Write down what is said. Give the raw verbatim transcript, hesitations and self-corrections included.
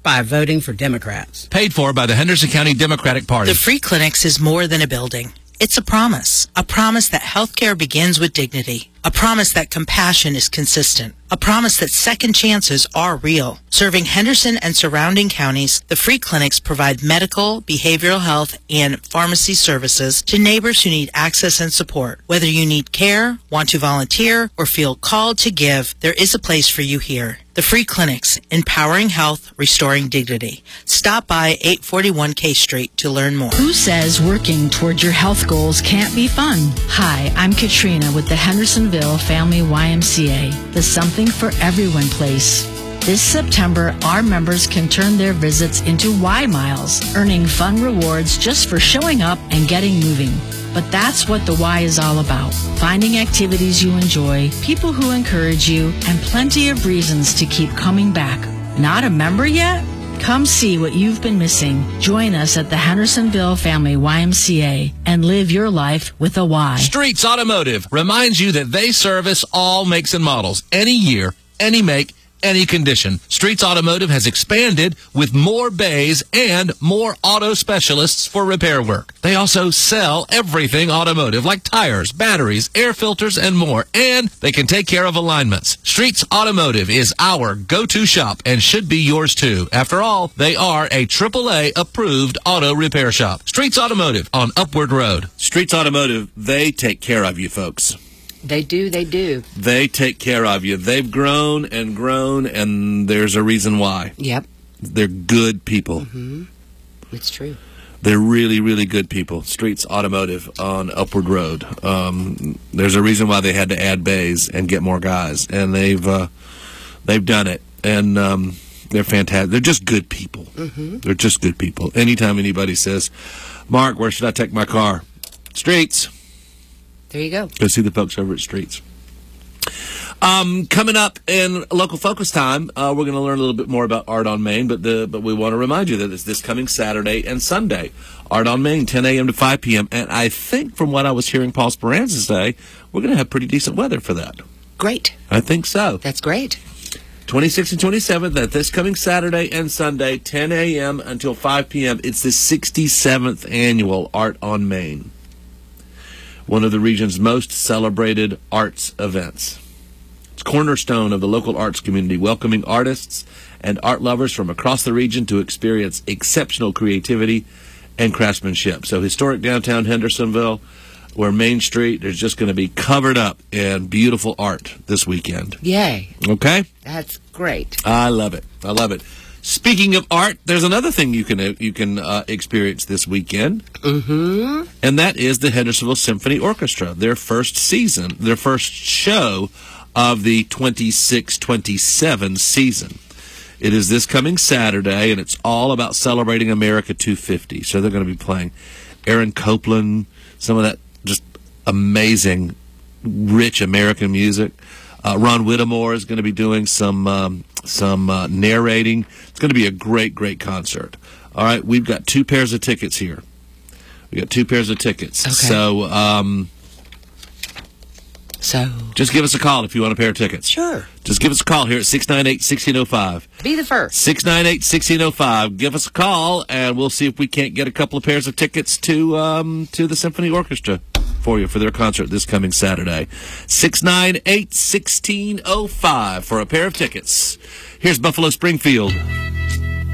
by voting for Democrats. Paid for by the Henderson County Democratic Party. The Free Clinics is more than a building. It's a promise. A promise that healthcare begins with dignity. A promise that compassion is consistent. A promise that second chances are real. Serving Henderson and surrounding counties, the Free Clinics provide medical, behavioral health, and pharmacy services to neighbors who need access and support. Whether you need care, want to volunteer, or feel called to give, there is a place for you here. The Free Clinics, empowering health, restoring dignity. Stop by eight forty-one K Street to learn more. Who says working toward your health goals can't be fun? Hi, I'm Katrina with the Hendersonville Family Y M C A, the Something for Everyone place. This September, our members can turn their visits into Y Miles, earning fun rewards just for showing up and getting moving. But that's what the Y is all about. Finding activities you enjoy, people who encourage you, and plenty of reasons to keep coming back. Not a member yet? Come see what you've been missing. Join us at the Hendersonville Family Y M C A and live your life with a Y. Streets Automotive reminds you that they service all makes and models, any year, any make, any condition. Streets Automotive has expanded with more bays and more auto specialists for repair work. They also sell everything automotive, like tires, batteries, air filters, and more. And they can take care of alignments. Streets Automotive is our go-to shop and should be yours too. After all, they are a triple A approved auto repair shop. Streets Automotive on Upward Road. Streets Automotive, they take care of you, folks. They do, they do. They take care of you. They've grown and grown, and there's a reason why. Yep. They're good people. Mm-hmm. It's true. They're really, really good people. Streets Automotive on Upward Road. Um, there's a reason why they had to add bays and get more guys, and they've uh, they've done it. And um, they're fantastic. They're just good people. Mm-hmm. They're just good people. Anytime anybody says, "Mark, where should I take my car?" Streets. There you go. Go see the folks over at Streets. Um, coming up in Local Focus Time, uh, we're going to learn a little bit more about Art on Main, but the but we want to remind you that it's this coming Saturday and Sunday. Art on Main, ten a.m. to five p.m. And I think from what I was hearing Paul Speranza say, we're going to have pretty decent weather for that. Great. I think so. That's great. twenty-sixth and twenty-seventh, that this coming Saturday and Sunday, ten a.m. until five p.m. It's the sixty-seventh annual Art on Main, one of the region's most celebrated arts events. It's cornerstone of the local arts community, welcoming artists and art lovers from across the region to experience exceptional creativity and craftsmanship. So historic downtown Hendersonville, where Main Street is just going to be covered up in beautiful art this weekend. Yay. Okay? That's great. I love it. I love it. Speaking of art, there's another thing you can you can uh, experience this weekend, Mm-hmm. and that is the Hendersonville Symphony Orchestra, their first season, their first show of the twenty-six twenty-seven season. It is this coming Saturday, and it's all about celebrating America two fifty. So they're going to be playing Aaron Copland, some of that just amazing, rich American music. Uh, Ron Whittemore is going to be doing some um, some uh, narrating. It's going to be a great, great concert. All right, we've got two pairs of tickets here. We got two pairs of tickets. Okay. So, um, So, just give us a call if you want a pair of tickets. sure. Just give us a call here at six nine eight, one six zero five. Be the first. six nine eight, one six zero five. Give us a call, and we'll see if we can't get a couple of pairs of tickets to um, to the Symphony Orchestra for you for their concert this coming Saturday. six nine eight, one six zero five for a pair of tickets. Here's Buffalo Springfield.